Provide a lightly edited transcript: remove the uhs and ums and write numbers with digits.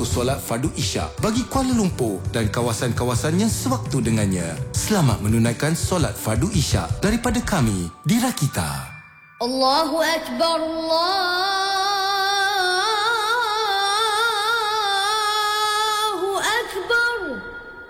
waktu solat fardu Isyak bagi Kuala Lumpur dan kawasan-kawasan yang sewaktu dengannya. Selamat menunaikan solat fardu Isyak daripada kami di Rakita. Allahu Akbar, Allah